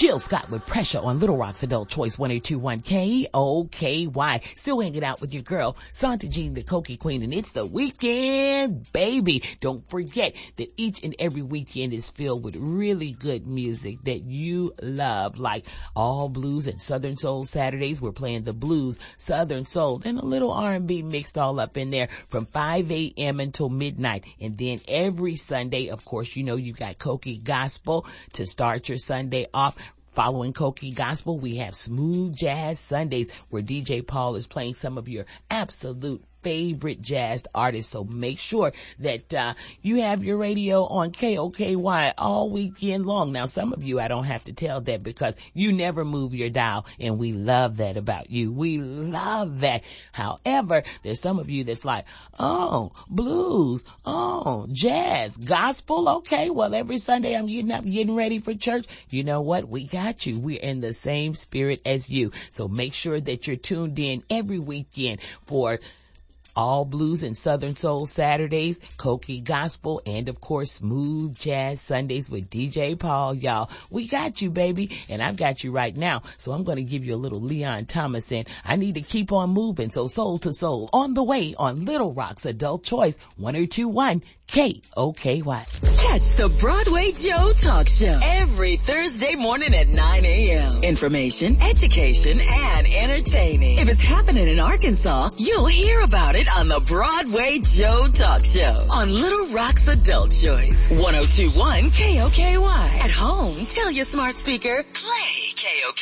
Jill Scott with Pressure on Little Rock's Adult Choice 1021 KOKY. Still hanging out with your girl, Santa Jean, the Cokie Queen, and it's the weekend, baby. Don't forget that each and every weekend is filled with really good music that you love, like all blues and Southern Soul Saturdays. We're playing the blues, Southern Soul, and a little R&B mixed all up in there from 5 a.m. until midnight. And then every Sunday, of course, you know you got Cokie Gospel to start your Sunday off. Following Cokie Gospel, we have Smooth Jazz Sundays where DJ Paul is playing some of your absolute favorite jazz artists. So make sure that you have your radio on KOKY all weekend long. Now, some of you, I don't have to tell that because you never move your dial, and we love that about you. We love that. However, there's some of you that's like, oh, blues, oh, jazz, gospel. Okay, well, every Sunday I'm getting up, getting ready for church. You know what? We got you. We're in the same spirit as you. So make sure that you're tuned in every weekend for all blues and Southern Soul Saturdays, Cokie Gospel, and of course Smooth Jazz Sundays with DJ Paul, y'all. We got you, baby, and I've got you right now. So I'm going to give you a little Leon Thomas, and I need to keep on moving. So Soul to Soul on the way on Little Rock's Adult Choice 1021 KOKY. Catch the Broadway Joe Talk Show every Thursday morning at 9 a.m. Information, education, and entertaining. If it's happening in Arkansas, you'll hear about it on the Broadway Joe Talk Show on Little Rock's Adult Choice 1021 KOKY. At home, tell your smart speaker, play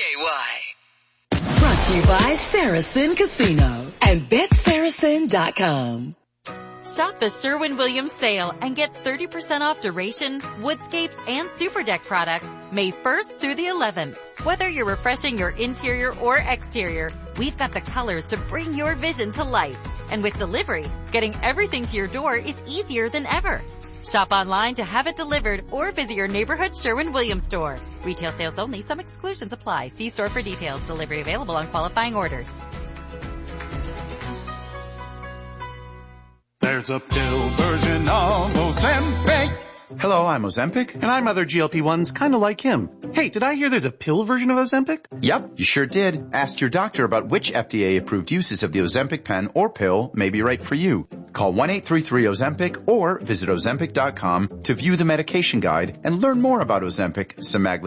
KOKY. Brought to you by Saracen Casino and BetSaracen.com. Shop the Sherwin-Williams sale and get 30% off Duration, Woodscapes, and Super Deck products May 1st through the 11th. Whether you're refreshing your interior or exterior, we've got the colors to bring your vision to life. And with delivery, getting everything to your door is easier than ever. Shop online to have it delivered or visit your neighborhood Sherwin-Williams store. Retail sales only. Some exclusions apply. See store for details. Delivery available on qualifying orders. There's a pill version of Ozempic. Hello, I'm Ozempic. And I'm other GLP-1s kind of like him. Hey, did I hear there's a pill version of Ozempic? Yep, you sure did. Ask your doctor about which FDA-approved uses of the Ozempic pen or pill may be right for you. Call 1-833-OZEMPIC or visit Ozempic.com to view the medication guide and learn more about Ozempic, semaglutide,